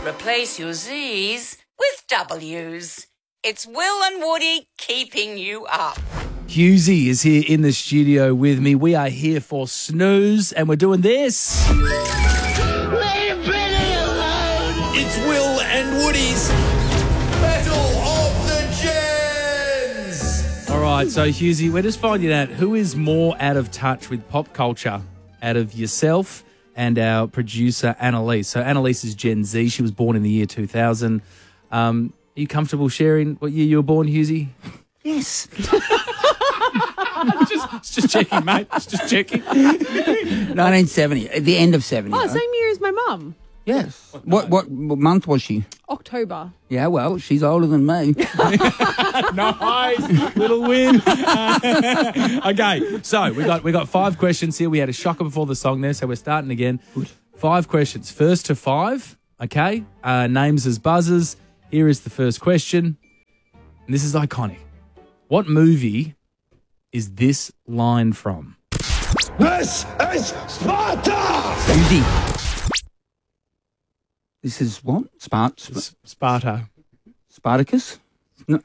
Replace your Z's with W's. It's Will and Woody keeping you up. Hughesy is here in the studio with me. We are here for Snooze, and we're doing this. Leave Billy alone! It's Will and Woody's Battle of the Gens! All right, so Hughesy, we're just finding out who is more out of touch with pop culture out of yourself and our producer, Annalise. So Annalise is Gen Z. She was born in the year 2000. Are you comfortable sharing what year you were born, Hughesy? Yes. Just checking, mate. Just checking. 1970, at the end of 70. Oh, same year as my mum. Yes. What month was she? October. Yeah, well, she's older than me. Nice. Little win. Okay, so we got 5 questions here. We had a shocker before the song there, so we're starting again. 5 questions. First to 5, okay? Names as buzzers. Here is the first question. And this is iconic. What movie is this line from? This is Sparta! Easy. This is what? Sparta. Spartacus? No,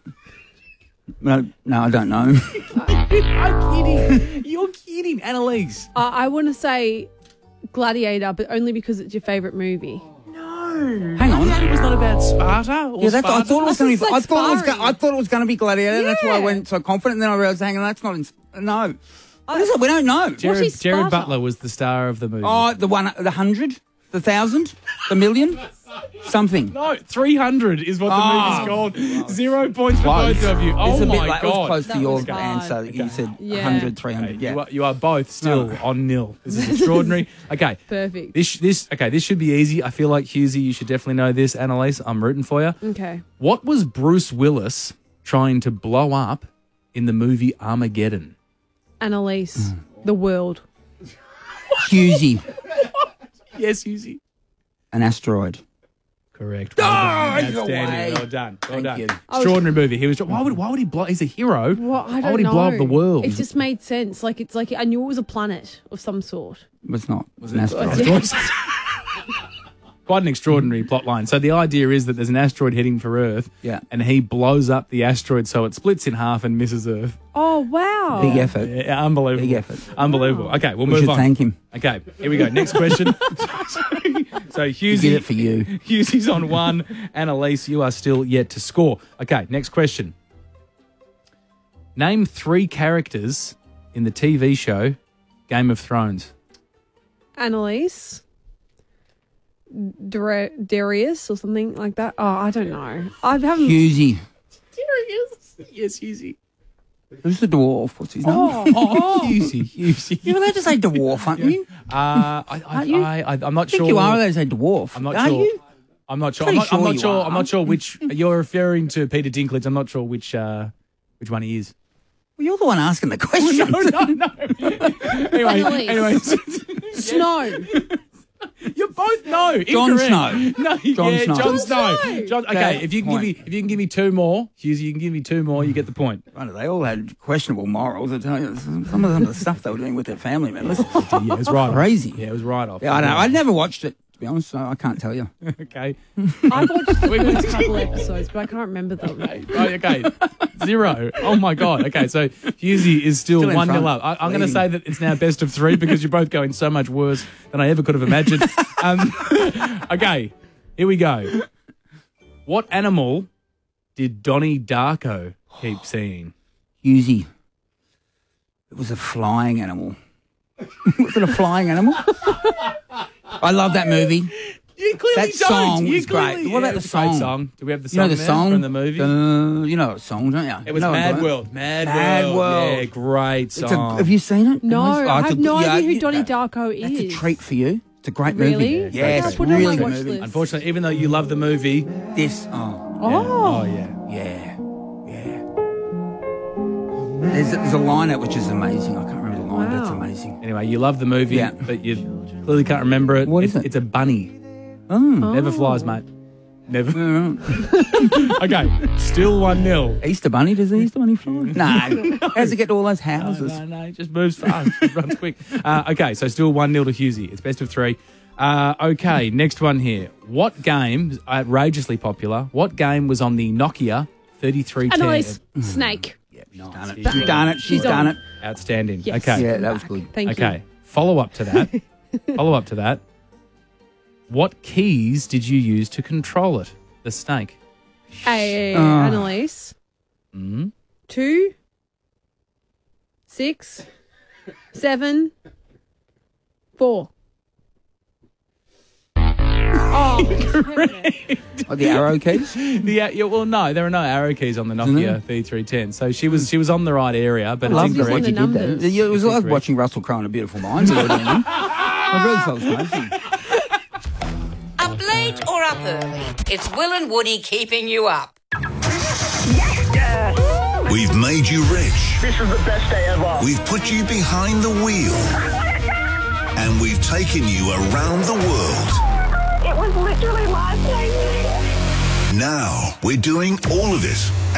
I don't know. I'm kidding. You're kidding, Annalise. I want to say Gladiator, but only because it's your favourite movie. Hang on. It was not about Sparta. Or Yeah, I thought it was going to be. That's like I thought it was going to be Gladiator. That's why I Yeah. went so confident. And then I realised, hang on, that's not. No. What is it? We don't know. Jared, is Jared Sparta? Butler was the star of the movie. Oh, the 100, the 1,000, the million, something. No, 300 is what the movie's called. 0 points for Close. both of you. Oh, It's a bit my like, it was God. close to That your was close. answer. That You said Yeah. 100, 300. Yeah. You are both still on nil. This is extraordinary. Okay. Perfect. This should be easy. I feel like Hughesy, you should definitely know this. Annalise, I'm rooting for you. Okay. What was Bruce Willis trying to blow up in the movie Armageddon? Annalise, the world. Hughesy, Yes, Hughesy. an asteroid. Correct. Well done. either Outstanding. way. Well done. Well Thank done. you. Extraordinary movie. He was. Why would he blow? He's a hero. Well, I don't why would he know. blow up the world? It just made sense. It's like I knew it was a planet of some sort. It was not. It was an asteroid. Yeah. Quite an extraordinary plot line. So the idea is that there's an asteroid heading for Earth, Yeah. and he blows up the asteroid so it splits in half and misses Earth. Oh wow. Big effort. Yeah, unbelievable. Big effort. Unbelievable. Okay, we'll We move should on. thank him. Okay, here we go. Next question. So He did it for you. Hughesy's on 1. Annalise, you are still yet to score. Okay, next question. Name 3 characters in the TV show Game of Thrones. Annalise. Darius or something like that. Oh, I don't know. I haven't. Hughesy. Yes, Hughesy. Who's the dwarf? What's his name? Oh, Hughesy. You're allowed to say dwarf, aren't you? I'm not I think sure. you are allowed to say dwarf. I'm not are sure. You? I'm not sure. Pretty I'm not sure sure. you I'm are. not sure which you're referring to. Peter Dinklage. I'm not sure which one he is. Well, you're the one asking the question. No. Anyway. Snow. You both know. Jon Incorrect. Snow. No, Jon Snow. Jon Snow. Okay, Okay, if you can point. give me 2 more, Hughesy, you can give me 2 more, you get the point. Right, they all had questionable morals. I tell you, some of the stuff they were doing with their family members. Yeah, it was right Crazy. off. Yeah, it was right off. Yeah, I know. I never watched it, to be honest, so I can't tell you. Okay. I've watched the first couple episodes, but I can't remember them. Okay. 0. Oh my God. Okay, so Hughesy is still Still in 1-0 front. up. I'm going to Leading. say that it's now best of 3 because you're both going so much worse than I ever could have imagined. Okay, here we go. What animal did Donnie Darko keep seeing? Hughesy. It was a flying animal. Was it a flying animal? I love that movie. You clearly That don't. song You was great. clearly- What about Yeah, the it's a great song? song? Do we have the You song know the there song from the movie? You know the song, don't you? It was You know Mad it, World. Mad Mad World. Yeah, great It's a, song. have you seen it? No, Oh, I it's have a- no yeah, idea who you- Donnie Darko is. That's a treat for you. It's a great Really? movie. Yeah, Yeah, it's it's Put it on really my good watch movie. list. Unfortunately, even though you love the movie, This, oh yeah. yeah. There's a line out which is amazing. I can't remember the line, but it's Wow. amazing. Anyway, you love the movie, Yeah. but you clearly can't remember it. What is it? It's a bunny. Oh. Never flies, mate. Never. Okay, still 1-0. Easter Bunny, does the Easter Bunny fly? No. How's it get to all those houses? No, it just moves fast. It runs quick. Okay, so still 1-0 to Husey. It's best of 3. Okay, next one here. What game, outrageously popular, what game was on the Nokia 3310? Annalise, Snake. Done it. She's done it. She's done it. Outstanding. Yes. Okay. Yeah, that was good. Thank you. Okay. Follow up to that. What keys did you use to control it? The snake. Annalise. 2, 6, 7, 4. Oh, Oh, the arrow keys? Well, no, there are no arrow keys on the Nokia 3310. So she was on the right area, but I it's love the way incorrect. you did that. numbers. Yeah, it was like Incorrect. watching Russell Crowe in A Beautiful Mind. I really felt amazing. Up late or up early? It's Will and Woody keeping you up. We've made you rich. This is the best day ever. We've put you behind the wheel. And we've taken you around the world. It was literally life-changing. Now we're doing all of it